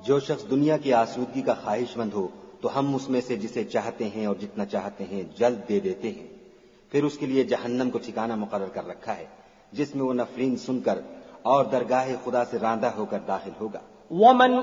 जो शख्स दुनिया की आसूदगी का ख्वाहिशमंद हो तो हम उसमें से जिसे चाहते हैं और जितना चाहते हैं जल्द दे देते हैं। फिर उसके लिए जहन्नम को ठिकाना मुकर्रर कर रखा है, जिसमें वो नफरीन सुनकर और दरगाह खुदा से रांदा होकर दाखिल होगा।